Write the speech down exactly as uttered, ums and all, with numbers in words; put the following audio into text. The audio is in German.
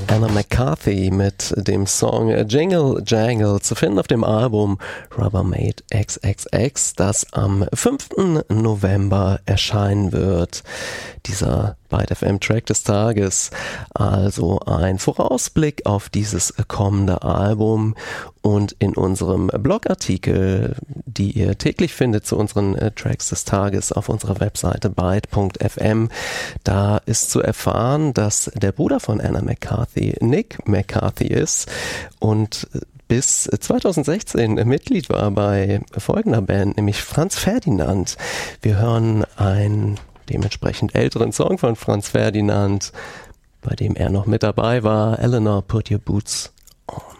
Anna McCarthy mit dem Song Jingle Jangle, zu finden auf dem Album Rubbermaid X X X, das am fünften November erscheinen wird. Dieser Byte F M-Track des Tages, also ein Vorausblick auf dieses kommende Album. Und in unserem Blogartikel, die ihr täglich findet zu unseren äh, Tracks des Tages auf unserer Webseite byte punkt f m, da ist zu erfahren, dass der Bruder von Anna McCarthy Nick McCarthy ist und bis zweitausendsechzehn Mitglied war bei folgender Band, nämlich Franz Ferdinand. Wir hören einen dementsprechend älteren Song von Franz Ferdinand, bei dem er noch mit dabei war. Eleanor, Put Your Boots On.